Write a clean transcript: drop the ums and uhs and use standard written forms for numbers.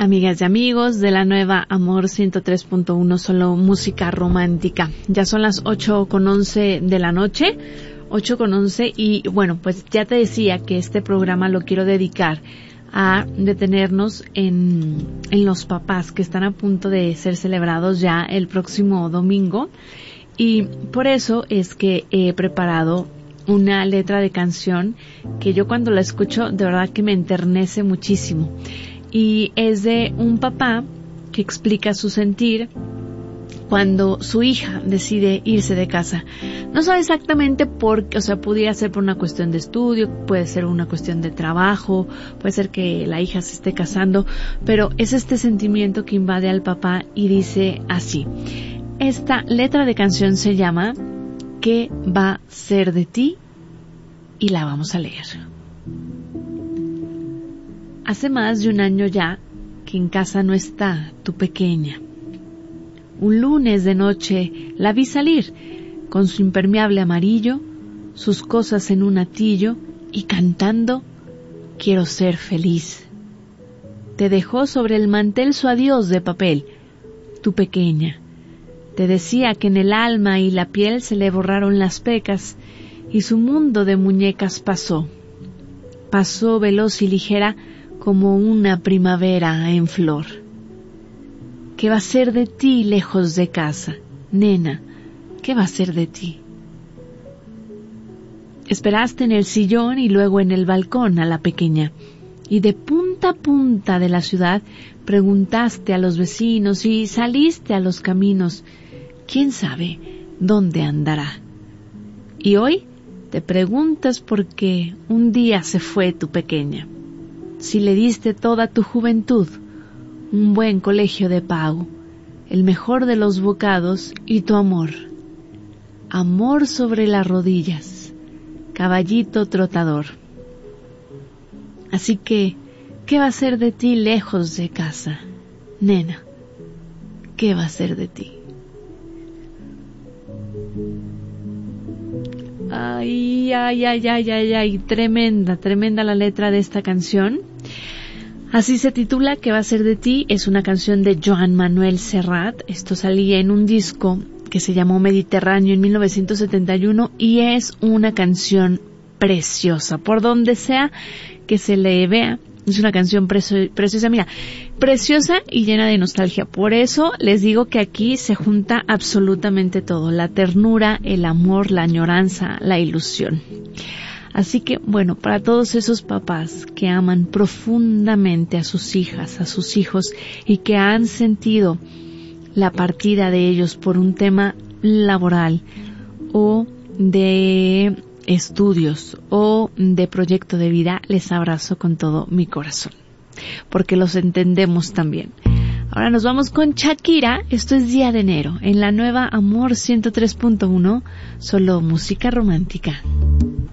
Amigas y amigos de la nueva Amor 103.1, solo música romántica. Ya son las 8:11 de la noche, 8:11, y bueno, pues ya te decía que este programa lo quiero dedicar a detenernos en los papás que están a punto de ser celebrados ya el próximo domingo, y por eso es que he preparado una letra de canción que yo cuando la escucho de verdad que me enternece muchísimo. Y es de un papá que explica su sentir cuando su hija decide irse de casa. No sabe exactamente por qué, o sea, pudiera ser por una cuestión de estudio, puede ser una cuestión de trabajo, puede ser que la hija se esté casando, pero es este sentimiento que invade al papá y dice así. Esta letra de canción se llama ¿Qué va a ser de ti? Y la vamos a leer. Hace más de un año ya que en casa no está tu pequeña. Un lunes de noche la vi salir con su impermeable amarillo, sus cosas en un atillo y cantando «Quiero ser feliz». Te dejó sobre el mantel su adiós de papel, tu pequeña. Te decía que en el alma y la piel se le borraron las pecas y su mundo de muñecas pasó. Pasó veloz y ligera como una primavera en flor. ¿Qué va a ser de ti lejos de casa? Nena, ¿qué va a ser de ti? Esperaste en el sillón y luego en el balcón a la pequeña, y de punta a punta de la ciudad preguntaste a los vecinos y saliste a los caminos. ¿Quién sabe dónde andará? Y hoy te preguntas por qué un día se fue tu pequeña. Si le diste toda tu juventud, un buen colegio de pago, el mejor de los bocados y tu amor. Amor sobre las rodillas, caballito trotador. Así que, ¿qué va a ser de ti lejos de casa? Nena, ¿qué va a ser de ti? Ay, tremenda la letra de esta canción. Así se titula ¿Qué va a ser de ti? Es una canción de Joan Manuel Serrat. Esto salía en un disco que se llamó Mediterráneo en 1971 y es una canción preciosa. Por donde sea que se le vea, es una canción preciosa. Mira, preciosa y llena de nostalgia. Por eso les digo que aquí se junta absolutamente todo. La ternura, el amor, la añoranza, la ilusión. Así que, bueno, para todos esos papás que aman profundamente a sus hijas, a sus hijos y que han sentido la partida de ellos por un tema laboral o de estudios o de proyecto de vida, les abrazo con todo mi corazón, porque los entendemos también. Ahora nos vamos con Shakira. Esto es Día de Enero en la nueva Amor 103.1, solo música romántica.